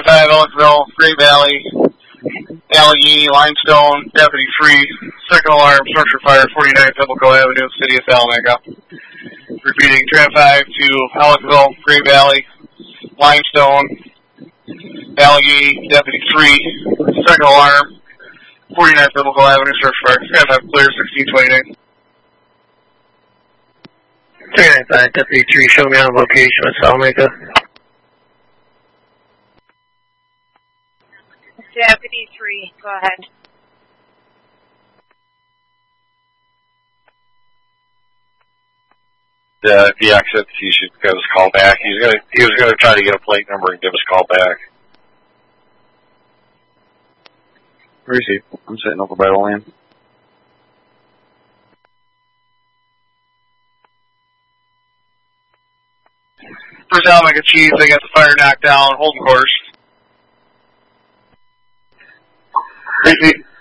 5, Ellisville, Great Valley, Allegheny, Limestone, Deputy 3, second alarm, structure fire, 49 Pimlico Avenue, City of Salamanca. Repeating, Tram 5 to Ellisville, Great Valley, Limestone, Allegheny, Deputy 3, second alarm, 49 Pimlico Avenue, structure fire. Tram 5 clear, 1629. 395, Deputy 3, show me on location of Salamanca. Deputy 3, go ahead. If he exits, he should give us a call back. He was gonna try to get a plate number and give us a call back. Where is he? I'm sitting over by the land. For Salamanca Chief, they got the fire knocked down, holding course. Repeat.